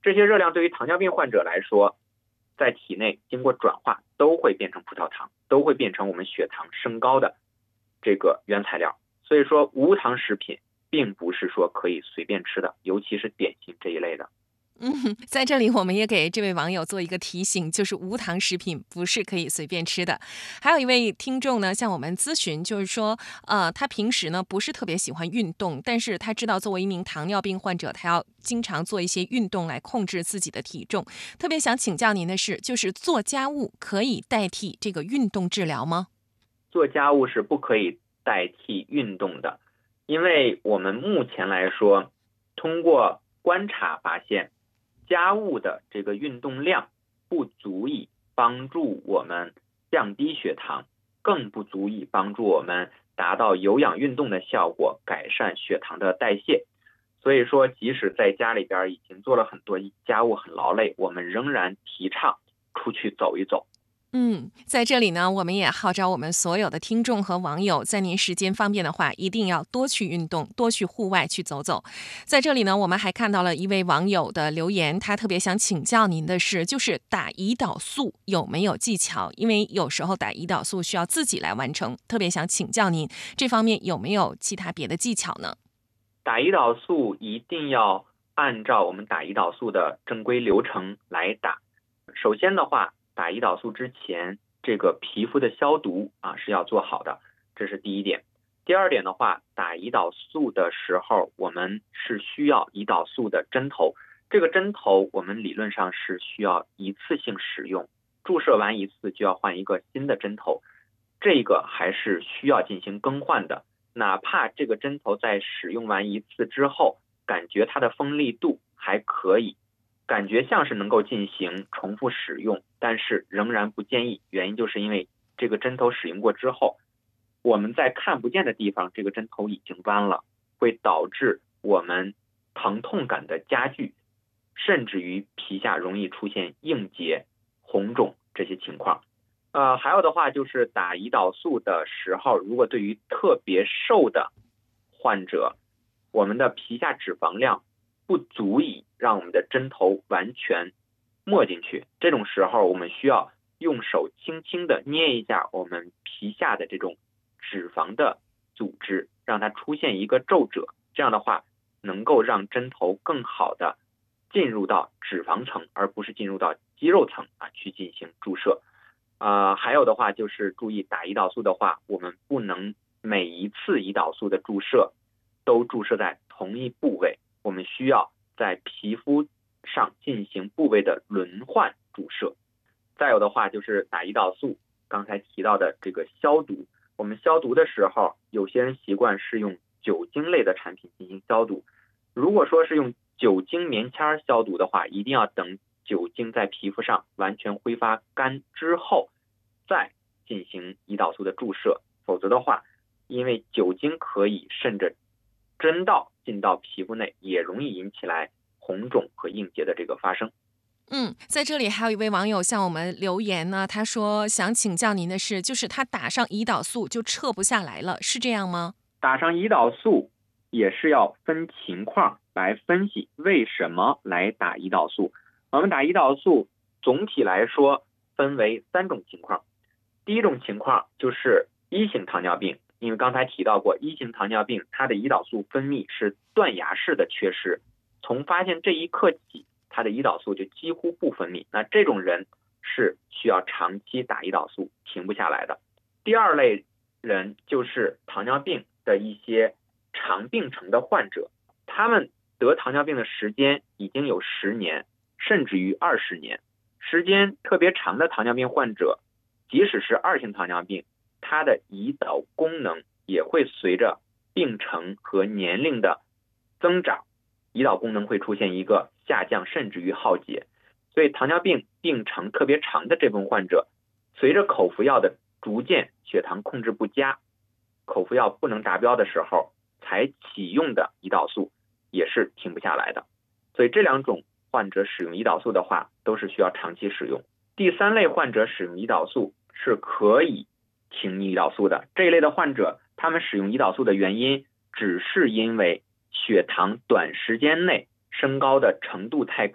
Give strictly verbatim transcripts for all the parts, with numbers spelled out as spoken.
这些热量对于糖尿病患者来说，在体内经过转化都会变成葡萄糖，都会变成我们血糖升高的这个原材料。所以说无糖食品并不是说可以随便吃的，尤其是点心这一类的。 嗯，在这里我们也给这位网友做一个提醒，就是无糖食品不是可以随便吃的。还有一位听众呢，向我们咨询，就是说，呃，他平时呢不是特别喜欢运动，但是他知道作为一名糖尿病患者，他要经常做一些运动来控制自己的体重。特别想请教您的是，就是做家务可以代替这个运动治疗吗？ 做家务是不可以代替运动的，因为我们目前来说，通过观察发现，家务的这个运动量不足以帮助我们降低血糖，更不足以帮助我们达到有氧运动的效果，改善血糖的代谢。所以说，即使在家里边已经做了很多家务很劳累，我们仍然提倡出去走一走。 嗯，在这里呢，我们也号召我们所有的听众和网友，在您时间方便的话，一定要多去运动，多去户外去走走。在这里呢，我们还看到了一位网友的留言，他特别想请教您的是，就是打胰岛素有没有技巧？因为有时候打胰岛素需要自己来完成，特别想请教您这方面有没有其他别的技巧呢？ 打胰岛素一定要按照我们打胰岛素的正规流程来打。首先的话，打胰岛素之前，这个皮肤的消毒啊是要做好的，这是第一点。第二点的话，打胰岛素的时候，我们是需要胰岛素的针头，这个针头我们理论上是需要一次性使用，注射完一次就要换一个新的针头，这个还是需要进行更换的。哪怕这个针头在使用完一次之后，感觉它的锋利度还可以，感觉像是能够进行重复使用，但是仍然不建议。原因就是因为这个针头使用过之后，我们在看不见的地方，这个针头已经弯了，会导致我们疼痛感的加剧，甚至于皮下容易出现硬结、红肿这些情况。呃，还有的话就是打胰岛素的时候，如果对于特别瘦的患者，我们的皮下脂肪量不足以让我们的针头完全没进去，这种时候我们需要用手轻轻的捏一下我们皮下的这种脂肪的组织，让它出现一个皱褶，这样的话能够让针头更好的进入到脂肪层，而不是进入到肌肉层啊去进行注射。呃，还有的话就是注意打胰岛素的话，我们不能每一次胰岛素的注射都注射在同一部位，我们需要在皮肤上进行部位的轮换注射。再有的话就是打胰岛素，刚才提到的这个消毒，我们消毒的时候，有些人习惯是用酒精类的产品进行消毒。如果说是用酒精棉签消毒的话，一定要等酒精在皮肤上完全挥发干之后再进行胰岛素的注射，否则的话，因为酒精可以顺着针道进到皮肤内，也容易引起来红肿和硬结的这个发生。 嗯，在这里还有一位网友向我们留言呢，他说想请教您的是，就是他打上胰岛素就撤不下来了，是这样吗？ 打上胰岛素也是要分情况来分析为什么来打胰岛素。我们打胰岛素总体来说分为三种情况。第一种情况就是一型糖尿病，因为刚才提到过，一型糖尿病它的胰岛素分泌是断崖式的缺失，从发现这一刻起，它的胰岛素就几乎不分泌，那这种人是需要长期打胰岛素停不下来的。第二类人就是糖尿病的一些长病程的患者，他们得糖尿病的时间已经有十年甚至于二十年，时间特别长的糖尿病患者，即使是二型糖尿病，它的胰岛功能也会随着病程和年龄的增长，胰岛功能会出现一个下降甚至于耗竭。所以糖尿病病程特别长的这部分患者，随着口服药的逐渐血糖控制不佳，口服药不能达标的时候才启用的胰岛素也是停不下来的。所以这两种患者使用胰岛素的话，都是需要长期使用。第三类患者使用胰岛素是可以停胰岛素的，这一类的患者他们使用胰岛素的原因只是因为血糖短时间内升高的程度太高，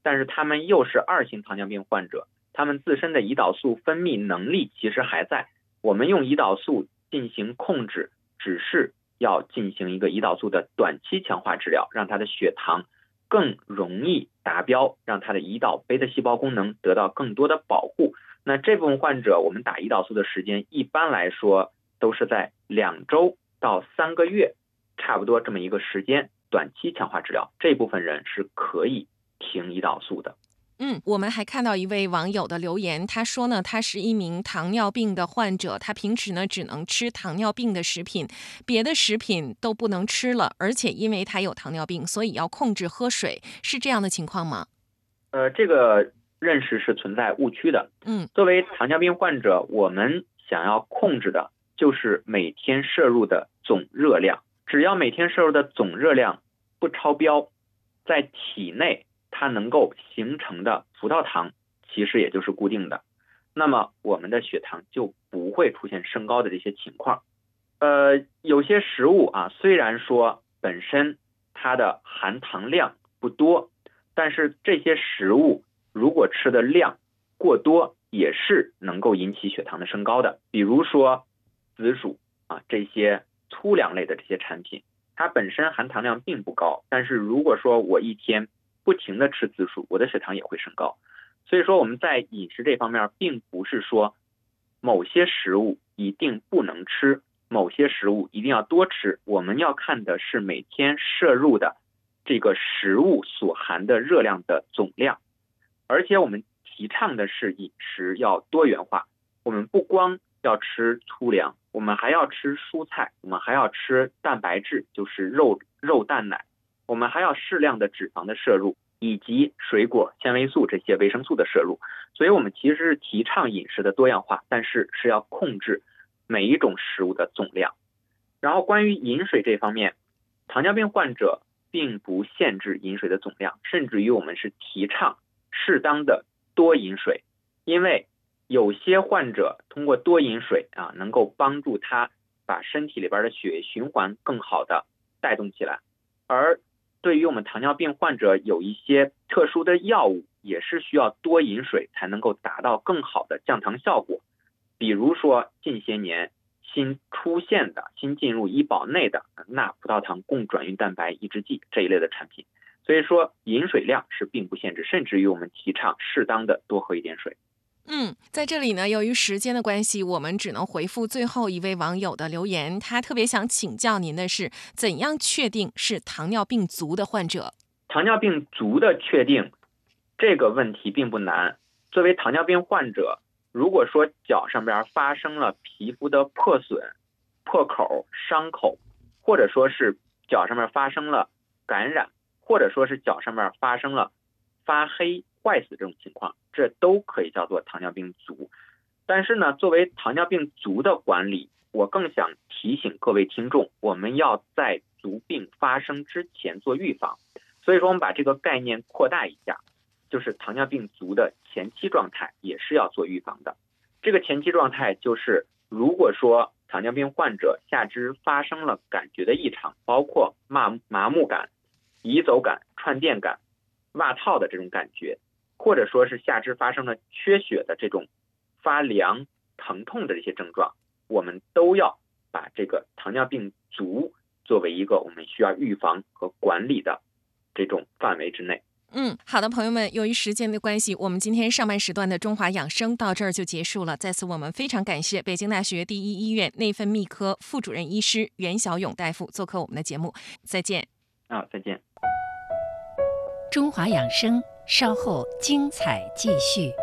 但是他们又是二型糖尿病患者，他们自身的胰岛素分泌能力其实还在，我们用胰岛素进行控制，只是要进行一个胰岛素的短期强化治疗，让他的血糖更容易达标，让他的胰岛贝塔细胞功能得到更多的保护。那这部分患者我们打胰岛素的时间一般来说都是在两周到三个月，差不多这么一个时间，短期强化治疗，这部分人是可以停胰岛素的。 嗯，我们还看到一位网友的留言，他说呢，他是一名糖尿病的患者，他平时呢只能吃糖尿病的食品，别的食品都不能吃了，而且因为他有糖尿病，所以要控制喝水，是这样的情况吗？ 呃，这个认识是存在误区的。 嗯， 作为糖尿病患者，我们想要控制的就是每天摄入的总热量，只要每天摄入的总热量不超标，在体内它能够形成的葡萄糖其实也就是固定的，那么我们的血糖就不会出现升高的这些情况。呃，有些食物啊，虽然说本身它的含糖量不多，但是这些食物如果吃的量过多，也是能够引起血糖的升高的。比如说紫薯啊，这些粗粮类的这些产品，它本身含糖量并不高，但是如果说我一天不停的吃紫薯，我的血糖也会升高。所以说我们在饮食这方面，并不是说某些食物一定不能吃，某些食物一定要多吃，我们要看的是每天摄入的这个食物所含的热量的总量。而且我们提倡的是饮食要多元化，我们不光要吃粗粮，我们还要吃蔬菜，我们还要吃蛋白质，就是肉肉蛋奶，我们还要适量的脂肪的摄入，以及水果、纤维素这些维生素的摄入。所以我们其实是提倡饮食的多样化，但是是要控制每一种食物的总量。然后关于饮水这方面，糖尿病患者并不限制饮水的总量，甚至于我们是提倡适当的多饮水，因为有些患者通过多饮水啊，能够帮助他把身体里边的血液循环更好的带动起来。而对于我们糖尿病患者，有一些特殊的药物也是需要多饮水才能够达到更好的降糖效果。比如说近些年新出现的、新进入医保内的钠葡萄糖共转运蛋白抑制剂这一类的产品。所以说饮水量是并不限制，甚至于我们提倡适当的多喝一点水。 嗯，在这里呢，由于时间的关系，我们只能回复最后一位网友的留言。他特别想请教您的是，怎样确定是糖尿病足的患者？ 糖尿病足的确定这个问题并不难。作为糖尿病患者，如果说脚上边发生了皮肤的破损、破口、伤口，或者说是脚上面发生了感染，或者说是脚上面发生了发黑、坏死这种情况，这都可以叫做糖尿病足。但是呢，作为糖尿病足的管理，我更想提醒各位听众，我们要在足病发生之前做预防。所以说我们把这个概念扩大一下，就是糖尿病足的前期状态也是要做预防的。这个前期状态就是，如果说糖尿病患者下肢发生了感觉的异常，包括麻麻木感、移走感、串电感、袜套的这种感觉，或者说是下肢发生了缺血的这种发凉、疼痛的这些症状，我们都要把这个糖尿病足作为一个我们需要预防和管理的这种范围之内。 嗯，好的，朋友们，由于时间的关系，我们今天上半时段的中华养生到这儿就结束了。在此，我们非常感谢北京大学第一医院内分泌科副主任医师袁小勇大夫做客我们的节目。再见。 啊，再见。 中华养生，稍后精彩继续。